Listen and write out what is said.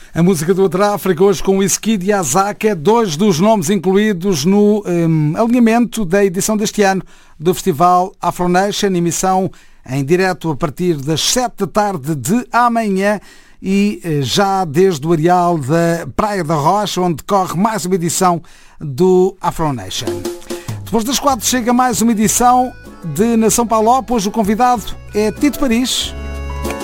A música do Outra África hoje com o Wizkid e Azaka, dois dos nomes incluídos no alinhamento da edição deste ano do Festival Afronation, emissão em direto a partir das 7 da tarde de amanhã e já desde o areal da Praia da Rocha, onde decorre mais uma edição do Afronation. Depois das 4 chega mais uma edição de Nação Palop. Hoje o convidado é Tito Paris.